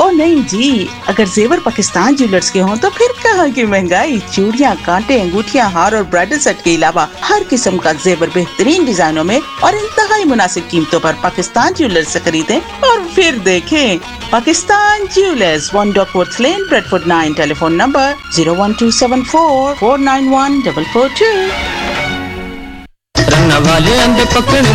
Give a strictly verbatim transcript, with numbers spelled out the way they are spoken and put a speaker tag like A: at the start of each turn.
A: ओ नहीं जी, अगर जेवर पाकिस्तान ज्वेलर्स के हों तो फिर कहाँ की महंगाई। चूड़ियाँ, कांटे, अंगूठियाँ, हार और ब्राइडल सेट के अलावा हर किस्म का जेवर बेहतरीन डिजाइनों में और इंतहाई मुनासिब कीमतों पर पाकिस्तान ज्वेलर्स से खरीदें और फिर देखें। Pakistan jewellers, one डॉकवर्थ lane, Bradford nine, telephone number zero one two seven four four nine one four four to.
B: रंग वाले अंदर पकड़